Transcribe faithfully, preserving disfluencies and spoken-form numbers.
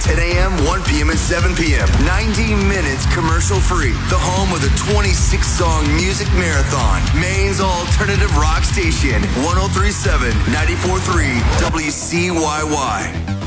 ten a.m., one p.m., and seven p.m. ninety minutes commercial free. The home of the twenty-six song music marathon. Maine's alternative rock station. one oh three point seven, ninety-four point three W C Y Y.